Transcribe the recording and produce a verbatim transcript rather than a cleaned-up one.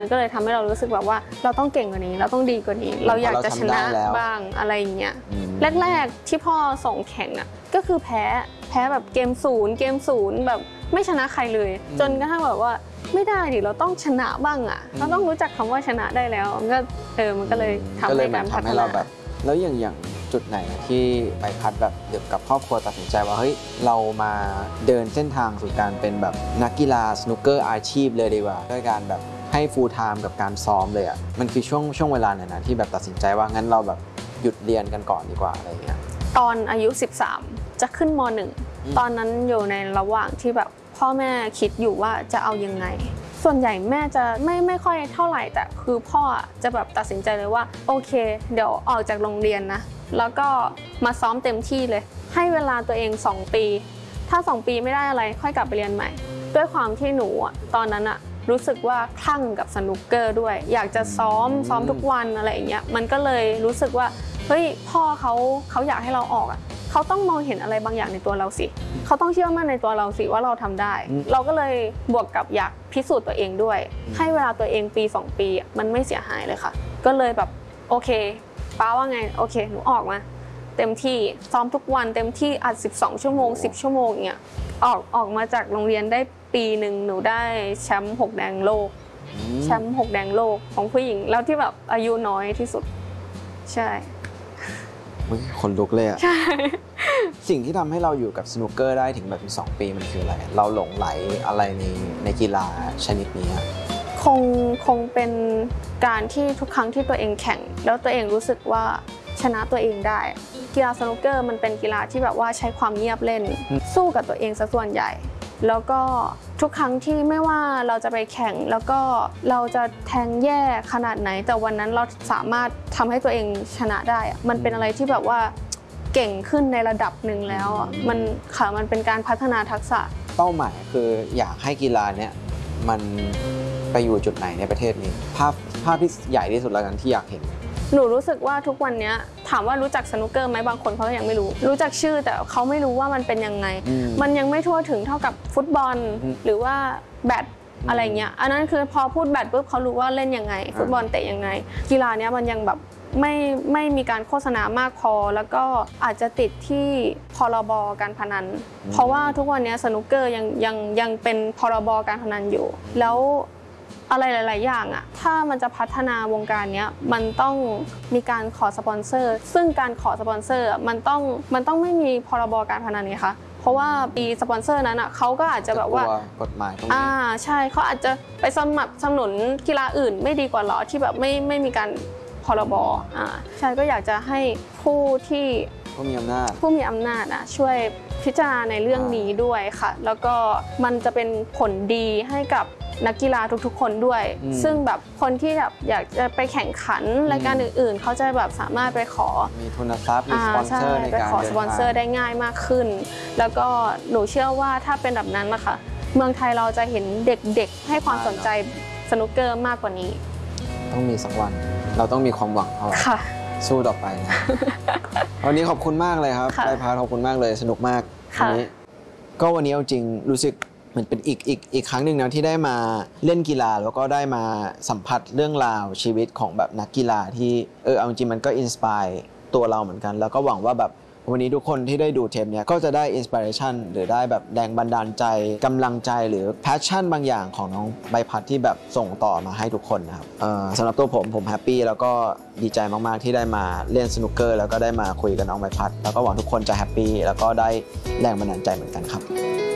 ก็เลยทำให้เรารู้สึกแบบว่าเราต้องเก่งกว่านี้เราต้องดีกว่านี้เราอยากจะชนะบ้างอะไรอย่างเงี้ยแรกๆที่พ่อส่งแข่งอ่ะก็คือแพ้แพ้แบบเกมศูนย์เกมศูนย์แบบไม่ชนะใครเลยจนกระทั่งแบบว่าไม่ได้ดิเราต้องชนะบ้างอ่ะเราต้องรู้จักคำว่าชนะได้แล้วก็เออมันก็เลยทำให้การพัฒนาแบบแล้วอย่างอย่างจุดไหนที่ใบพัดแบบเกี่ยวกับครอบครัวตัดสินใจว่าเฮ้ยเรามาเดินเส้นทางสู่การเป็นแบบนักกีฬาสนุกเกอร์อาชีพเลยดีกว่าด้วยการแบบให้ฟูลไทม์กับการซ้อมเลยอ่ะมันคือช่วงช่วงเวลาไหนนะที่แบบตัดสินใจว่างั้นเราแบบหยุดเรียนกันก่อนดีกว่าอะไรอย่างเงี้ยตอนอายุสิบสามจะขึ้นม.หนึ่ง ตอนนั้นอยู่ในระหว่างที่แบบพ่อแม่คิดอยู่ว่าจะเอายังไงส่วนใหญ่แม่จะไม่ไม่ค่อยเท่าไหร่แต่คือพ่อจะแบบตัดสินใจเลยว่าโอเคเดี๋ยวออกจากโรงเรียนนะแล้วก็มาซ้อมเต็มที่เลยให้เวลาตัวเองสองปีถ้าสองปีไม่ได้อะไรค่อยกลับไปเรียนใหม่ด้วยความที่หนูตอนนั้นอะรู้สึกว่าคลั่งกับสนุกเกอร์ด้วยอยากจะซ้อมซ้อมทุกวันอะไรอย่างเงี้ยมันก็เลยรู้สึกว่าเฮ้ยพ่อเขาเขาอยากให้เราออกอะเขาต้องมองเห็นอะไรบางอย่างในตัวเราสิเขาต้องเชื่อมั่นในตัวเราสิว่าเราทำได้เราก็เลยบวกกับอยากพิสูจน์ตัวเองด้วยให้เวลาตัวเองปีสองปีมันไม่เสียหายเลยค่ะก็เลยแบบโอเคป้าว่าไงโอเคหนูออกมาเต็มที่ซ้อมทุกวันเต็มที่อัดสิบสองชั่วโมงสิบชั่วโมงเนี่ยออกออกมาจากโรงเรียนได้ปีหนึ่งหนูได้แชมป์หกแดงโลกแชมป์หกแดงโลกของผู้หญิงแล้วที่แบบอายุน้อยที่สุดใช่คนลุกเลยอะใช่สิ่งที่ทำให้เราอยู่กับสนุกเกอร์ได้ถึงแบบสองปีมันคืออะไรเราหลงไหลอะไรในในกีฬาชนิดนี้คงคงเป็นการที่ทุกครั้งที่ตัวเองแข่งแล้วตัวเองรู้สึกว่าชนะตัวเองได้กีฬาสนุกเกอร์มันเป็นกีฬาที่แบบว่าใช้ความเงียบเล่นสู้กับตัวเองซะส่วนใหญ่แล้วก็ทุกครั้งที่ไม่ว่าเราจะไปแข่งแล้วก็เราจะแทงแย่ขนาดไหนแต่วันนั้นเราสามารถทำให้ตัวเองชนะได้มันเป็นอะไรที่แบบว่าเก่งขึ้นในระดับหนึ่งแล้วมันค่ะมันเป็นการพัฒนาทักษะเป้าหมายคืออยากให้กีฬาเนี้ยมันไปอยู่จุดไหนในประเทศนี้ภาพภาพที่ใหญ่ที่สุดแล้วกันที่อยากเห็นหนูรู้สึกว่าทุกวันนี้ถามว่ารู้จักสนุกเกอร์ไหมบางคนเขายังไม่รู้รู้จักชื่อแต่เขาไม่รู้ว่ามันเป็นยังไงมันยังไม่ทั่วถึงเท่ากับฟุตบอลหรือว่าแบดอะไรเงี้ยอันนั้นคือพอพูดแบดปุ๊บเขารู้ว่าเล่นยังไงฟุตบอลเตะยังไงกีฬาเนี้ยมันยังแบบไม่ไม่มีการโฆษณามากพอแล้วก็อาจจะติดที่พรบการพนันเพราะว่าทุกวันนี้สนุกเกอร์ยังยังยังเป็นพรบการพนันอยู่แล้วอะไรหลายๆอย่างอะถ้ามันจะพัฒนาวงการนี้มันต้องมีการขอสปอนเซอร์ซึ่งการขอสปอนเซอร์มันต้องมันต้องไม่มีพรบการพนันไงคะเพราะว่าปีสปอนเซอร์นั้นอ่ะเขาก็อาจจะแบบว่ากฎหมายตรงนี้อ่าใช่เขาอาจจะไปสมัครสนับสนุนกีฬาอื่นไม่ดีกว่าหรอที่แบบไม่ไม่มีการพรบอ่าใช่ก็อยากจะให้ผู้ที่ผู้มีอำนาจผู้มีอำนาจอ่ะช่วยพิจารณาในเรื่องนี้ด้วยค่ะแล้วก็มันจะเป็นผลดีให้กับนักกีฬาทุกๆคนด้วยซึ่งแบบคนที่แบบอยากจะไปแข่งขันรายการอื่นๆเขาจะแบบสามารถไปขอมีทุนทรัพย์มีสปอนเซอร์ในการขอสปอนเซอร์ได้ง่ายมากขึ้นแล้วก็หนูเชื่อว่าถ้าเป็นแบบนั้นนะคะเมืองไทยเราจะเห็นเด็กๆให้ความสนใจสนุกเกอร์มากกว่านี้ต้องมีสักวันเราต้องมีความหวังเอาค่ะสู้ต่อไปนะวันนี้ขอบคุณมากเลยครับได้พาขอบคุณมากเลยสนุกมากวันนี้ก็วันนี้เอาจริงรู้สึกเหมือนเป็นอีกอีกอีกครั้งหนึ่งนะที่ได้มาเล่นกีฬาแล้วก็ได้มาสัมผัสเรื่องราวชีวิตของแบบนักกีฬาที่เออเอาจริงมันก็อินสปายตัวเราเหมือนกันแล้วก็หวังว่าแบบวันนี้ทุกคนที่ได้ดูเทปนี้ก็จะได้อินสปิเรชันหรือได้แบบแรงบันดาลใจกำลังใจหรือแพชชั่นบางอย่างของน้องใบพัดที่แบบส่งต่อมาให้ทุกคนนะครับสำหรับตัวผมผมแฮปปี้แล้วก็ดีใจมากๆที่ได้มาเล่นสนุกเกอร์แล้วก็ได้มาคุยกับน้องใบพัดแล้วก็หวังทุกคนจะแฮปปี้แล้วก็ได้แรงบันดาลใจเหมือนกันครับ